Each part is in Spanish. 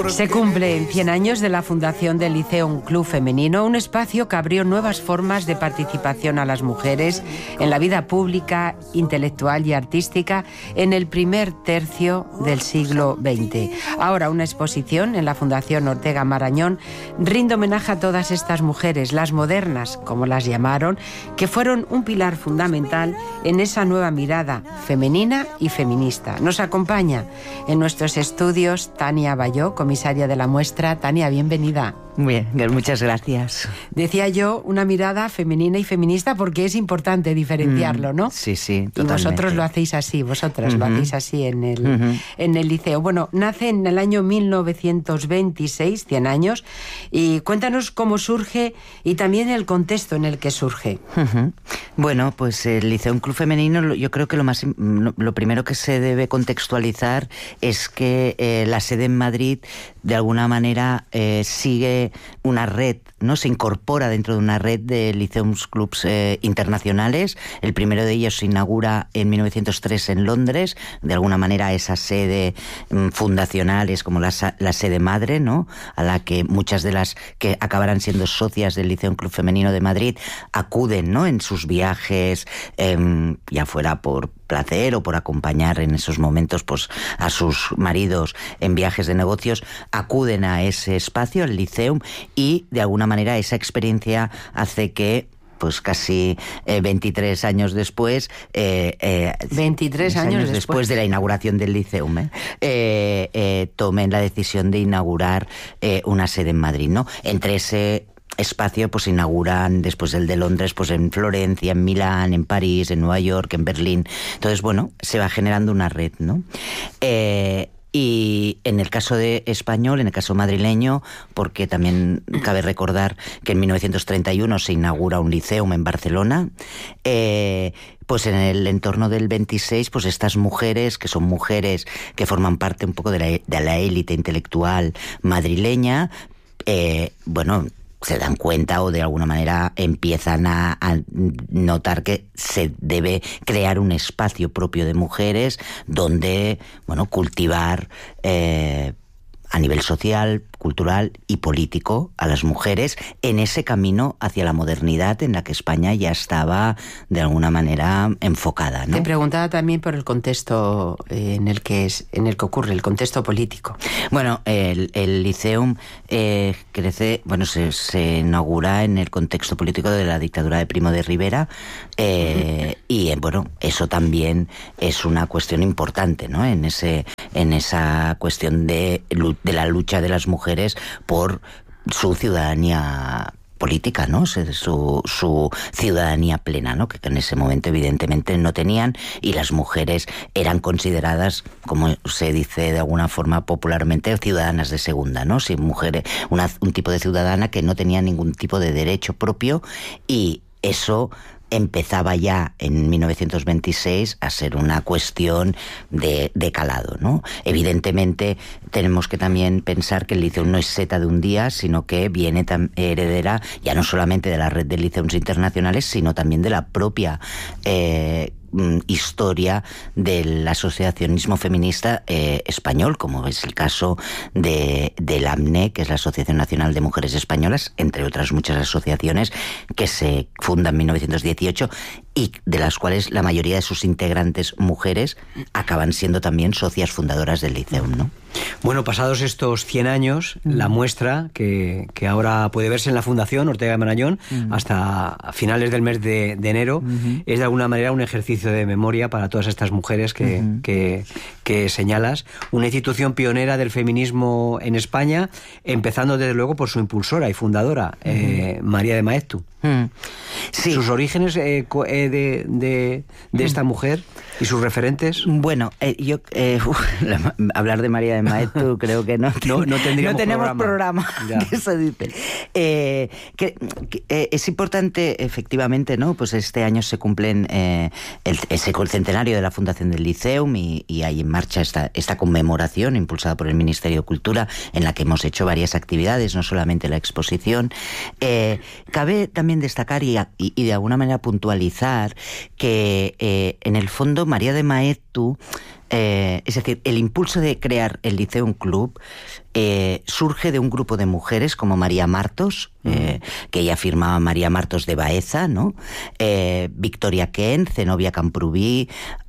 Se cumplen 100 años de la fundación del Liceum Club Femenino, un espacio que abrió nuevas formas de participación a las mujeres en la vida pública, intelectual y artística en el primer tercio del siglo XX. Ahora una exposición en la Fundación Ortega Marañón rinde homenaje a todas estas mujeres, las modernas, como las llamaron, que fueron un pilar fundamental en esa nueva mirada femenina y feminista. Nos acompaña en nuestros estudios Tania Bayó, comisaria de la muestra. Tania, bienvenida. Bien, muchas gracias. Decía yo, una mirada femenina y feminista porque es importante diferenciarlo, ¿no? Sí, sí, totalmente. Y vosotros lo hacéis así, vosotras lo hacéis así en el liceo. Bueno, nace en el año 1926, 100 años, y cuéntanos cómo surge y también el contexto en el que surge. Bueno, pues el Liceum Club Femenino, yo creo que lo primero que se debe contextualizar es que la sede en Madrid de alguna manera sigue una red, ¿no? Se incorpora dentro de una red de Liceums Clubs internacionales. El primero de ellos se inaugura en 1903 en Londres. De alguna manera esa sede fundacional es como la sede madre, ¿no? A la que muchas de las que acabarán siendo socias del Liceum Club Femenino de Madrid acuden, ¿no? En sus viajes, ya fuera por placer o por acompañar en esos momentos pues a sus maridos en viajes de negocios, acuden a ese espacio, al Liceum, y de alguna manera esa experiencia hace que pues casi 23 años después, 23 años después de la inauguración del Liceum, tomen la decisión de inaugurar una sede en Madrid, ¿no? Entre ese espacio pues inauguran después del de Londres pues en Florencia, en Milán, en París, en Nueva York, en Berlín. Entonces, bueno, se va generando una red, ¿no? Y en el caso de español, en el caso madrileño, porque también cabe recordar que en 1931 se inaugura un Liceum en Barcelona, pues en el entorno del 26, pues estas mujeres, que son mujeres que forman parte un poco de la élite intelectual madrileña, bueno, se dan cuenta o de alguna manera empiezan a notar que se debe crear un espacio propio de mujeres donde, bueno, cultivar a nivel social, cultural y político a las mujeres en ese camino hacia la modernidad en la que España ya estaba de alguna manera enfocada, ¿no? Te preguntaba también por el contexto en el que ocurre, el contexto político. Bueno, el Liceum crece, bueno, se inaugura en el contexto político de la dictadura de Primo de Rivera, y bueno, eso también es una cuestión importante, ¿no? En esa cuestión de la lucha de las mujeres por su ciudadanía política, ¿no? Su ciudadanía plena, ¿no? Que en ese momento evidentemente no tenían, y las mujeres eran consideradas, como se dice de alguna forma popularmente, ciudadanas de segunda, ¿no? Sí, mujeres, un tipo de ciudadana que no tenía ningún tipo de derecho propio, y eso empezaba ya en 1926 a ser una cuestión de calado, ¿no? Evidentemente tenemos que también pensar que el Liceum no es seta de un día, sino que viene heredera ya no solamente de la red de Liceums internacionales, sino también de la propia historia del asociacionismo feminista español, como es el caso del AMNE, que es la Asociación Nacional de Mujeres Españolas, entre otras muchas asociaciones que se fundan en 1918 y de las cuales la mayoría de sus integrantes mujeres acaban siendo también socias fundadoras del Liceum, ¿no? Bueno, pasados estos 100 años, la muestra que ahora puede verse en la Fundación Ortega Marañón hasta finales del mes de enero es de alguna manera un ejercicio de memoria para todas estas mujeres que señalas. Una institución pionera del feminismo en España, empezando desde luego por su impulsora y fundadora, María de Maeztu. Sí. ¿Sus orígenes de esta mujer y sus referentes? Bueno, hablar de María de Maeztu creo que no tenemos programa. Que se dice. Que es importante, efectivamente, ¿no? Pues este año se cumplen ese centenario de la fundación del Liceum y hay en marcha esta conmemoración impulsada por el Ministerio de Cultura, en la que hemos hecho varias actividades, no solamente la exposición. Cabe también destacar y de alguna manera puntualizar que en el fondo María de Maeztu Es decir, el impulso de crear el Liceum Club surge de un grupo de mujeres como María Martos, que ella firmaba María Martos de Baeza, ¿no? Victoria Ken, Zenobia Camprubí,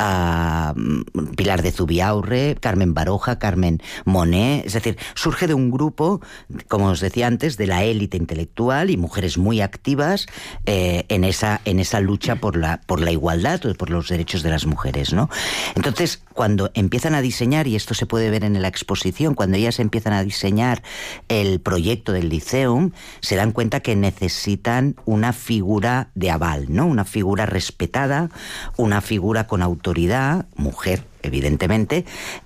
Pilar de Zubiaurre, Carmen Baroja, Carmen Monet. Es decir, surge de un grupo, como os decía antes, de la élite intelectual y mujeres muy activas en esa lucha por la igualdad o por los derechos de las mujeres, ¿no? Entonces, cuando empiezan a diseñar, y esto se puede ver en la exposición, cuando ellas empiezan a diseñar el proyecto del Liceum, se dan cuenta que necesitan una figura de aval, ¿no? Una figura respetada, una figura con autoridad, mujer, evidentemente,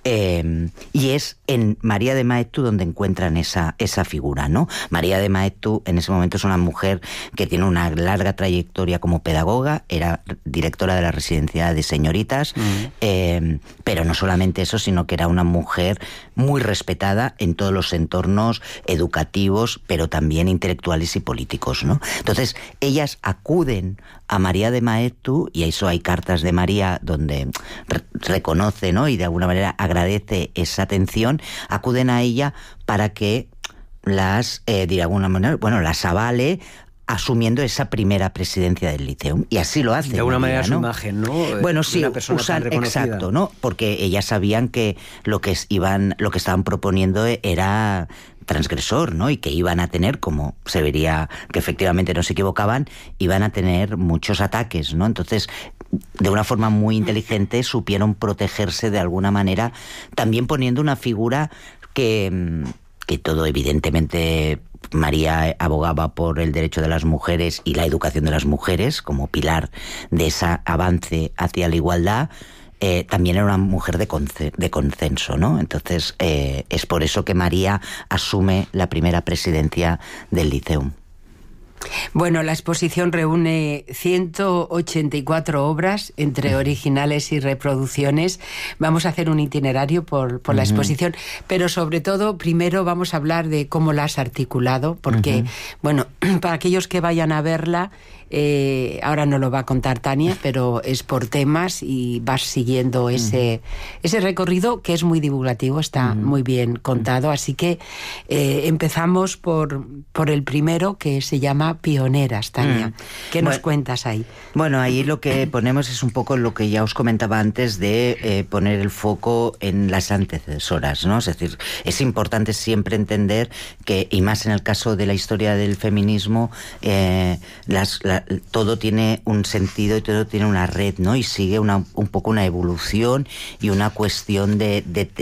y es en María de Maeztu donde encuentran esa figura, ¿no? María de Maeztu en ese momento es una mujer que tiene una larga trayectoria como pedagoga, era directora de la residencia de señoritas, pero no solamente eso, sino que era una mujer muy respetada en todos los entornos educativos, pero también intelectuales y políticos, ¿no? Entonces, ellas acuden a María de Maeztu, y eso hay cartas de María donde reconoce, ¿no? Y de alguna manera agradece esa atención, acuden a ella para que las, de alguna manera, las avale asumiendo esa primera presidencia del Liceum, y así lo hace. De alguna María, manera, ¿no? Su imagen, ¿no? Bueno, sí, usan, exacto, ¿no? Porque ellas sabían que lo que estaban proponiendo era transgresor, ¿no? Y que iban a tener, como se vería que efectivamente no se equivocaban, iban a tener muchos ataques, ¿no? Entonces, de una forma muy inteligente supieron protegerse de alguna manera, también poniendo una figura que todo, evidentemente, María abogaba por el derecho de las mujeres y la educación de las mujeres como pilar de ese avance hacia la igualdad. También era una mujer de consenso, ¿no? Entonces, es por eso que María asume la primera presidencia del Liceum. Bueno, la exposición reúne 184 obras, entre originales y reproducciones. Vamos a hacer un itinerario por la exposición, pero sobre todo, primero vamos a hablar de cómo la has articulado, porque, bueno, para aquellos que vayan a verla, ahora no lo va a contar Tania, pero es por temas y vas siguiendo ese recorrido que es muy divulgativo, está muy bien contado, así que empezamos por el primero, que se llama Pioneras, Tania. ¿Qué nos cuentas ahí? Bueno, ahí lo que ponemos es un poco lo que ya os comentaba antes de poner el foco en las antecesoras, ¿no? Es decir, es importante siempre entender que, y más en el caso de la historia del feminismo, todo tiene un sentido y todo tiene una red, ¿no? Y sigue un poco una evolución y una cuestión de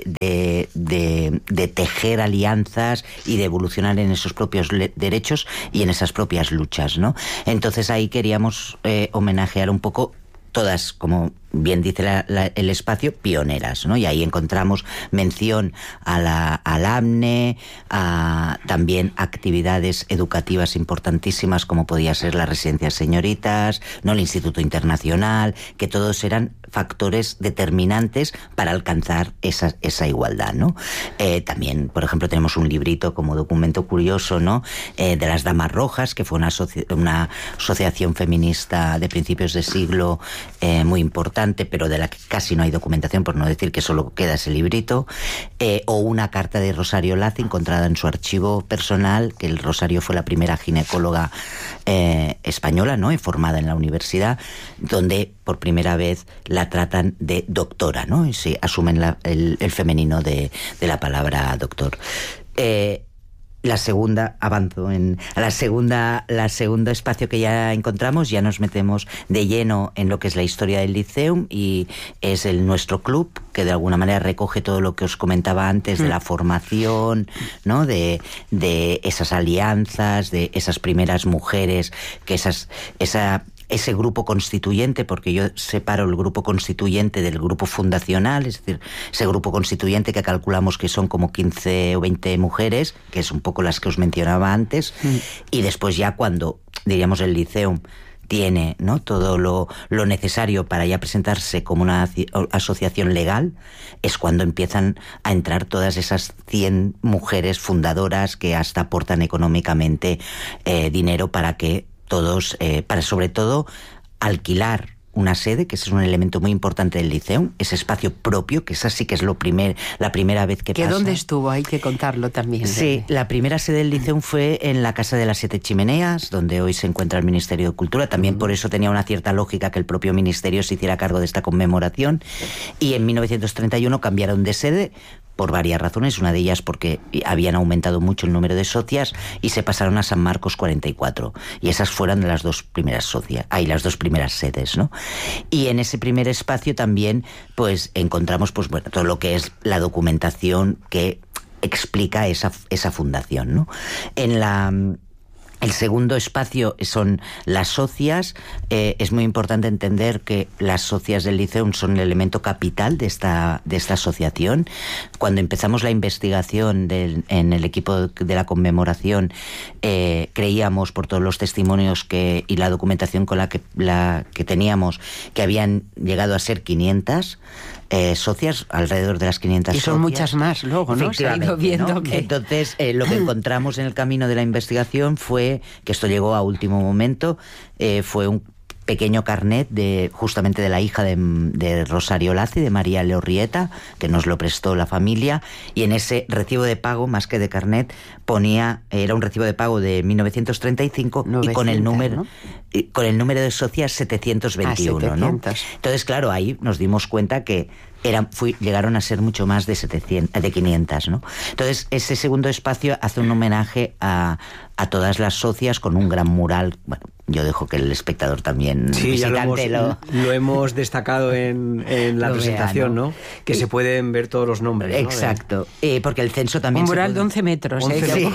tejer alianzas y de evolucionar en esos propios derechos y en esas propias luchas, ¿no? Entonces ahí queríamos homenajear un poco todas, como bien dice el espacio, pioneras, ¿no? Y ahí encontramos mención al AMNE, a también actividades educativas importantísimas como podía ser la residencia de señoritas, ¿no? El Instituto Internacional, que todos eran factores determinantes para alcanzar esa igualdad, ¿no? También, por ejemplo, tenemos un librito como documento curioso, ¿no? De las Damas Rojas, que fue una asociación feminista de principios de siglo muy importante, pero de la que casi no hay documentación, por no decir que solo queda ese librito, o una carta de Rosario Lazo encontrada en su archivo personal, que el Rosario fue la primera ginecóloga española, ¿no? Formada en la universidad, donde por primera vez la tratan de doctora, ¿no? Y se asumen el femenino de la palabra doctor. La segunda, avanzo en la segundo espacio que ya encontramos, ya nos metemos de lleno en lo que es la historia del Liceum, y es nuestro club, que de alguna manera recoge todo lo que os comentaba antes de la formación, ¿no? De esas alianzas, de esas primeras mujeres, que ese grupo constituyente, porque yo separo el grupo constituyente del grupo fundacional, es decir, ese grupo constituyente que calculamos que son como 15 o 20 mujeres, que es un poco las que os mencionaba antes, y después ya cuando, diríamos, el Liceum tiene, ¿no? todo lo necesario para ya presentarse como una asociación legal, es cuando empiezan a entrar todas esas 100 mujeres fundadoras que hasta aportan económicamente dinero para que todos, para sobre todo alquilar una sede, que ese es un elemento muy importante del Liceum, ese espacio propio, que esa sí que es la primera vez que pasa. ¿Dónde estuvo? Hay que contarlo también. Sí, la primera sede del Liceum fue en la Casa de las Siete Chimeneas, donde hoy se encuentra el Ministerio de Cultura. También por eso tenía una cierta lógica que el propio Ministerio se hiciera cargo de esta conmemoración. Y en 1931 cambiaron de sede por varias razones, una de ellas porque habían aumentado mucho el número de socias y se pasaron a San Marcos 44, y esas fueron de las dos primeras las dos primeras sedes, ¿no? Y en ese primer espacio también pues encontramos pues bueno, todo lo que es la documentación que explica esa fundación, ¿no? El segundo espacio son las socias. Es muy importante entender que las socias del Liceum son el elemento capital de esta asociación. Cuando empezamos la investigación en el equipo de la conmemoración, creíamos, por todos los testimonios y la documentación con la que teníamos, que habían llegado a ser 500 socias, alrededor de las 500 socias. Y son muchas más luego, ¿no? Se ha ido viendo, ¿no? Entonces, lo que encontramos en el camino de la investigación fue, que esto llegó a último momento, fue un pequeño carnet justamente de la hija de Rosario Laci, de María Leorrieta, que nos lo prestó la familia, y en ese recibo de pago, más que de carnet, era un recibo de pago de 1935 y con el número, ¿no? Con el número de socias 721, 700. ¿No? Entonces, claro, ahí nos dimos cuenta que llegaron a ser mucho más de 500, ¿no? Entonces, ese segundo espacio hace un homenaje a todas las socias con un gran mural. Bueno, yo dejo que el espectador también, sí, visitante, lo hemos destacado en la presentación, ¿no? Que se pueden ver todos los nombres, ¿no? Exacto, porque el censo también... Un mural de 11 metros, 11 sí.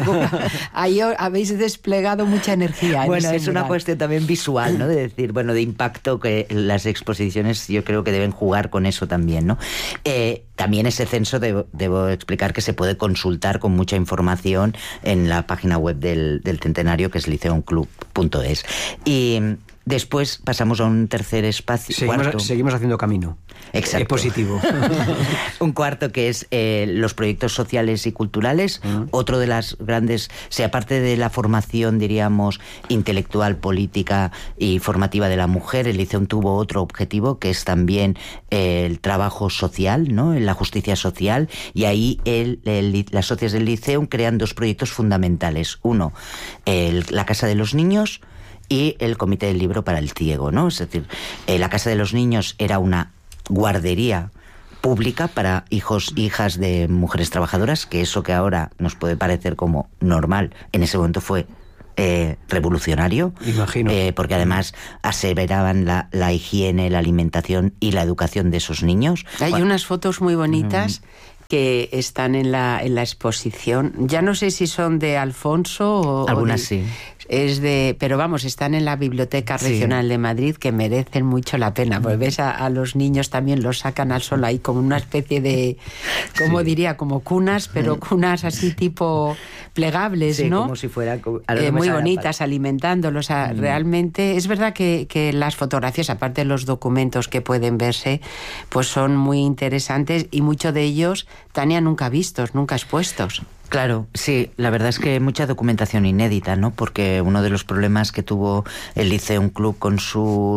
Ahí habéis desplegado mucha energía. Bueno, es mural. Una cuestión también visual, ¿no? De decir, bueno, de impacto, que las exposiciones yo creo que deben jugar con eso también, ¿no? También ese censo debo explicar que se puede consultar con mucha información en la página web del Centenario, que es liceumclub.es. Y después pasamos a un tercer espacio. Seguimos haciendo camino. Exacto. Positivo. Un cuarto que es los proyectos sociales y culturales. Otro de las grandes, aparte de la formación, diríamos, intelectual, política y formativa de la mujer, el Liceum tuvo otro objetivo, que es también el trabajo social, ¿no? La justicia social, y ahí las socias del Liceum crean dos proyectos fundamentales. Uno, la Casa de los Niños, y el Comité del Libro para el Ciego, ¿no? Es decir, la Casa de los Niños era una guardería pública para hijos e hijas de mujeres trabajadoras, que eso que ahora nos puede parecer como normal, en ese momento fue revolucionario. Imagino. Porque además aseveraban la higiene, la alimentación y la educación de esos niños. Hay unas fotos muy bonitas que están en la exposición. Ya no sé si son de Alfonso o... Algunas sí. Pero vamos, están en la Biblioteca Regional de Madrid, que merecen mucho la pena. Pues ves a los niños también, los sacan al sol ahí como una especie de, diría, como cunas, pero cunas así tipo plegables, ¿no? Como si fuera muy bonitas, alimentándolos. Realmente es verdad que las fotografías, aparte de los documentos que pueden verse, pues son muy interesantes, y muchos de ellos, Tania, nunca vistos, nunca expuestos. Claro, sí, la verdad es que mucha documentación inédita, ¿no? Porque uno de los problemas que tuvo el Liceum Club con su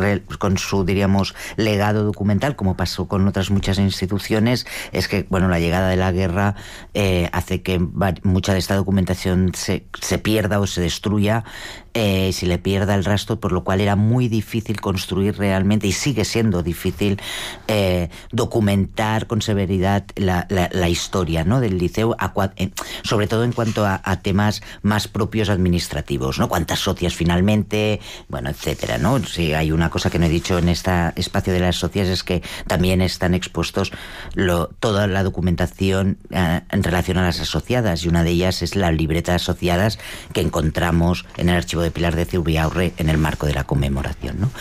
diríamos, legado documental, como pasó con otras muchas instituciones, es que, bueno, la llegada de la guerra hace que mucha de esta documentación se pierda o se destruya, se le pierda el rastro, por lo cual era muy difícil construir realmente, y sigue siendo difícil documentar con severidad la historia, ¿no? Del liceo, sobre todo en cuanto a temas más propios administrativos, ¿no? Cuántas socias finalmente, bueno, etcétera, ¿no? Sí, hay una cosa que no he dicho en este espacio de las socias, es que también están expuestos toda la documentación en relación a las asociadas, y una de ellas es la libreta de asociadas que encontramos en el archivo de Pilar de Zubiaurre en el marco de la conmemoración, ¿no?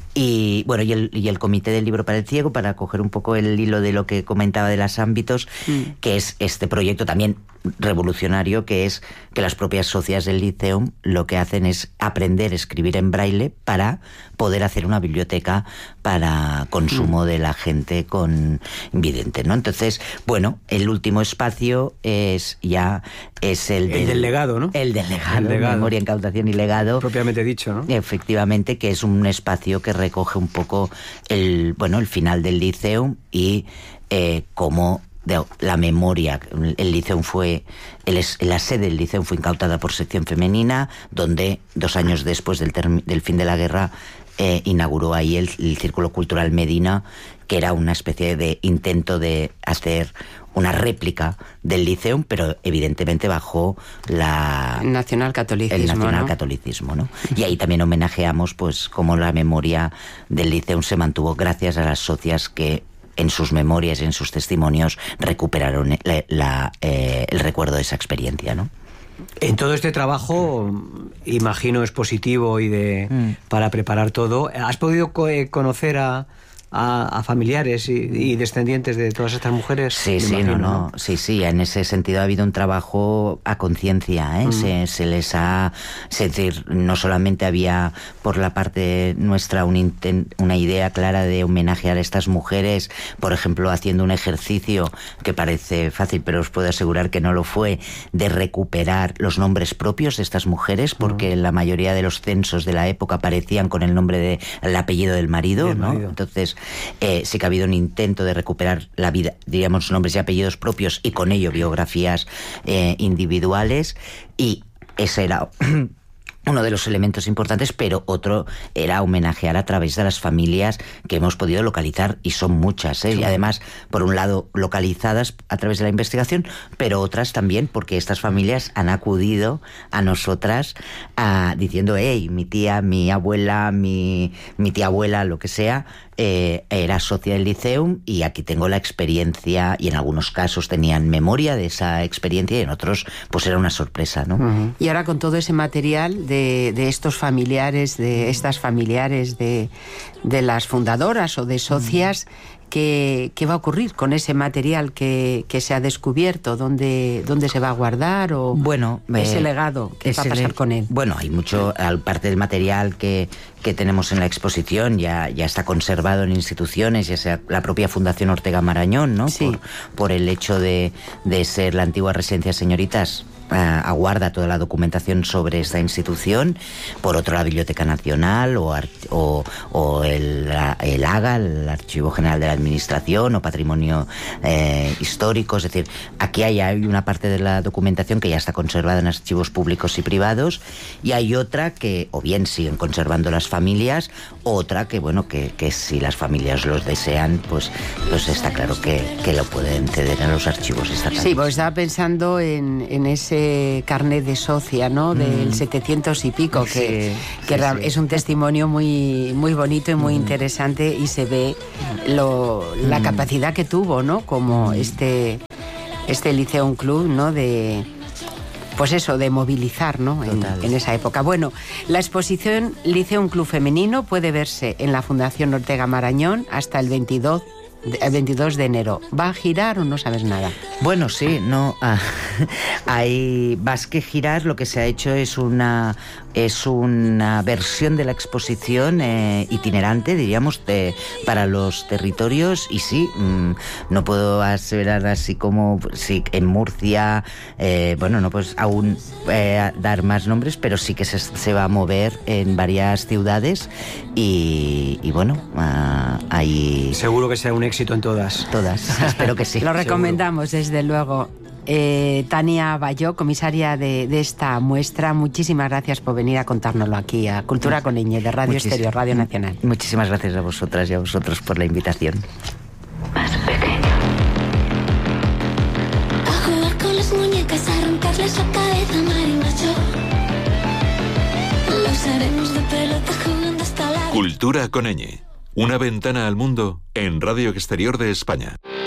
Y bueno, y el Comité del Libro para el Ciego, para coger un poco el hilo de lo que comentaba de los ámbitos, que es este proyecto también revolucionario, que es que las propias socias del Liceum lo que hacen es aprender a escribir en braille para poder hacer una biblioteca para consumo de la gente con invidente, ¿no? Entonces, bueno, el último espacio es el del legado, ¿no? El del legado, memoria, incautación y legado. Propiamente dicho, ¿no? Efectivamente, que es un espacio que recoge un poco el final del Liceum y cómo la memoria. El Liceum la sede del Liceum fue incautada por sección femenina, donde 2 años después del fin de la guerra inauguró ahí el Círculo Cultural Medina, que era una especie de intento de hacer una réplica del Liceum, pero evidentemente bajo el nacionalcatolicismo, ¿no? Y ahí también homenajeamos pues cómo la memoria del Liceum se mantuvo gracias a las socias que en sus memorias y en sus testimonios recuperaron el recuerdo de esa experiencia, ¿no? En todo este trabajo, imagino expositivo para preparar todo, ¿has podido conocer a familiares y descendientes de todas estas mujeres? Sí, sí, en ese sentido ha habido un trabajo a conciencia, ¿eh? Se les ha... Es decir, no solamente había por la parte nuestra una idea clara de homenajear a estas mujeres, por ejemplo, haciendo un ejercicio que parece fácil, pero os puedo asegurar que no lo fue, de recuperar los nombres propios de estas mujeres, porque la mayoría de los censos de la época aparecían con el apellido del marido, ¿no? Entonces, sí que ha habido un intento de recuperar la vida, diríamos, nombres y apellidos propios y con ello biografías individuales, y ese era uno de los elementos importantes, pero otro era homenajear a través de las familias que hemos podido localizar, y son muchas, ¿eh? Y además, por un lado, localizadas a través de la investigación, pero otras también porque estas familias han acudido a nosotras diciendo, hey, mi tía, mi abuela, mi tía abuela, lo que sea, era socia del Liceum y aquí tengo la experiencia, y en algunos casos tenían memoria de esa experiencia y en otros pues era una sorpresa, ¿no? Y ahora con todo ese material de estos familiares, de estas familiares de las fundadoras o de socias, ¿qué va a ocurrir con ese material que se ha descubierto? ¿Dónde se va a guardar? O ese legado, ¿qué va a pasar con él? Bueno, hay mucho, aparte del material que tenemos en la exposición, ya está conservado en instituciones, ya sea la propia Fundación Ortega Marañón, ¿no? Sí. Por el hecho de ser la antigua residencia Señoritas, aguarda toda la documentación sobre esta institución. Por otro, la Biblioteca Nacional o el AGA, el Archivo General de la Administración, o Patrimonio Histórico. Es decir, aquí hay una parte de la documentación que ya está conservada en archivos públicos y privados, y hay otra que o bien siguen conservando las familias, otra que si las familias los desean, pues está claro que lo pueden ceder a los archivos estatales. Sí, pues estaba pensando en ese carnet de socia, ¿no? Del 700 y pico, que es un testimonio muy, muy bonito y muy interesante, y se ve la capacidad que tuvo, ¿no? Como este Liceum Club, ¿no? De movilizar, ¿no? En esa época. Bueno, la exposición Liceum Club Femenino puede verse en la Fundación Ortega Marañón hasta el 22 de enero. ¿Va a girar o no sabes nada? Bueno, sí, no. Hay más que girar, lo que se ha hecho es una versión de la exposición itinerante, diríamos, para los territorios, y sí, no puedo aseverar así como si en Murcia, no pues aún dar más nombres, pero sí que se va a mover en varias ciudades, y ahí... Seguro que será un éxito en todas. Espero que sí. Lo recomendamos, desde luego. Tania Bayó, comisaria de esta muestra, muchísimas gracias por venir a contárnoslo aquí a Cultura con Ñ, de Radio Exterior, Radio Nacional. Muchísimas gracias a vosotras y a vosotros por la invitación. Más pequeño. A jugar con las muñecas, a romperles la cabeza, marimacho. Los haremos de pelota jugando hasta la... Cultura con Ñ, una ventana al mundo en Radio Exterior de España.